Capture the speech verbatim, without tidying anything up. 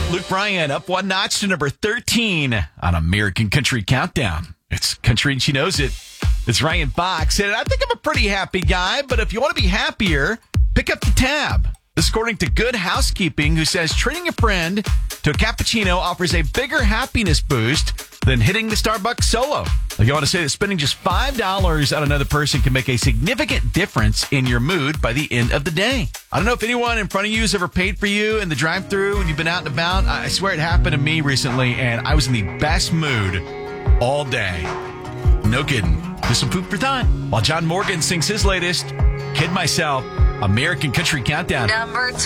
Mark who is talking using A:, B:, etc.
A: Luke Bryan up one notch to number thirteen on American Country Countdown. It's country and she knows it. It's Ryan Fox. And I think I'm a pretty happy guy, but if you want to be happier, pick up the tab. This according to Good Housekeeping, who says treating a friend to a cappuccino offers a bigger happiness boost than hitting the Starbucks solo. Like you want to say that spending just five dollars on another person can make a significant difference in your mood by the end of the day. I don't know if anyone in front of you has ever paid for you in the drive-thru when you've been out and about. I swear it happened to me recently, and I was in the best mood all day. No kidding. Just some food for thought. While John Morgan sings his latest, Kid Myself, American Country Countdown.
B: Number two.